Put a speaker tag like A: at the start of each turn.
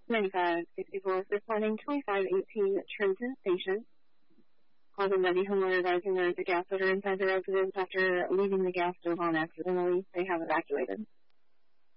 A: 9564, responding 2518 Trenton Station. Call the Levy homeowner advising there is a gas odor inside their residence after leaving the gas stove on accidentally. They have evacuated.